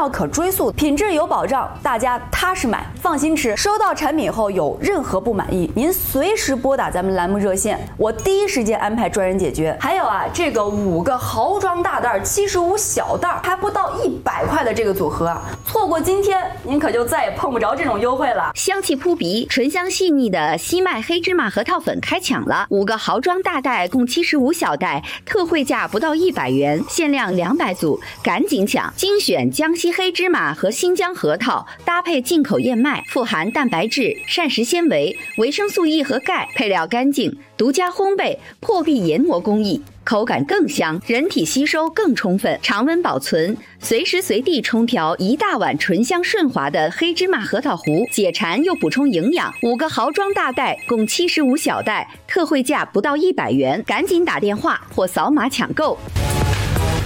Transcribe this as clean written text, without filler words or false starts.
料可追溯，品质有保障，大家踏实买，放心吃。收到产品后有任何不满意，您随时拨打咱们栏目热线，我第一时间安排专人解决。还有啊，这个5个豪装大袋75小袋还不到100块的这个组合啊，错过今天您可就再也碰不着这种优惠了。 香气扑鼻、醇香细腻的西麦黑芝麻核桃粉开抢了，5个豪装大袋共75小袋，特惠价不到100元，限量200组，赶紧抢！精选江西黑芝麻和新疆核桃，搭配进口燕麦，富含蛋白质、膳食纤维、维生素 E 和钙，配料干净，独家烘焙，破壁研磨工艺。口感更香，人体吸收更充分，常温保存，随时随地冲调1大碗醇香顺滑的黑芝麻核桃糊，解馋又补充营养。5个豪装大袋共75小袋，特惠价不到100元，赶紧打电话或扫码抢购。